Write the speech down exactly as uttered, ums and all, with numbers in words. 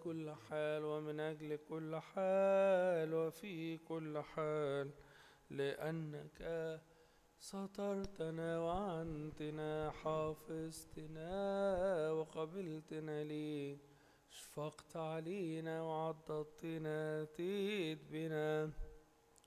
كل حال ومن أجل كل حال وفي كل حال، لأنك سترتنا وعنتنا حافظتنا وقبلتنا لي، شفقت علينا وعضدتنا، أتيت بنا